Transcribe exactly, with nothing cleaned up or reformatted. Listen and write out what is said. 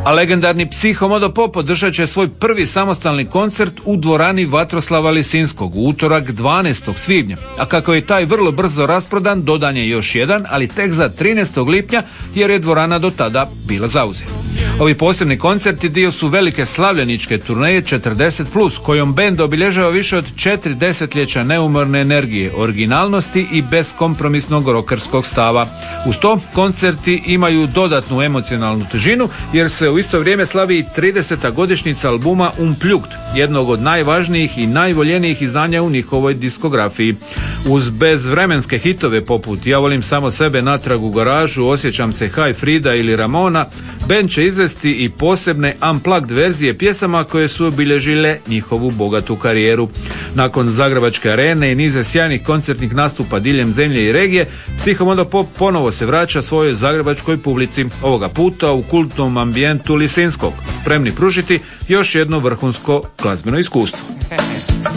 A legendarni Psihomodo Pop održat će svoj prvi samostalni koncert u dvorani Vatroslava Lisinskog u utorak dvanaestog svibnja. A kako je taj vrlo brzo rasprodan, dodan je još jedan, ali tek za trinaestog lipnja jer je dvorana do tada bila zauzeta. Ovi posebni koncerti dio su velike slavljeničke turneje četrdeset plus, kojom bend obilježava više od četiri desetljeća neumorne energije, originalnosti i beskompromisnog rokerskog stava. Uz to, koncerti imaju dodatnu emocionalnu težinu, jer se u isto vrijeme slavi i trideseta godišnjica albuma Unplugged, jednog od najvažnijih i najvoljenijih izdanja u njihovoj diskografiji. Uz bezvremenske hitove poput Ja volim samo sebe, Natrag u garažu, Osjećam se, Haj Frida ili Ramona, band će izvesti i posebne unplugged verzije pjesama koje su obilježile njihovu bogatu karijeru. Nakon Zagrebačke arene i niza sjajnih koncertnih nastupa diljem zemlje i regije, Psihomodo Pop ponovo se vraća svojoj zagrebačkoj publici, ovoga puta u kultnom ambijentu Lisinskog, spremni pružiti još jedno vrhunsko glazbeno iskustvo.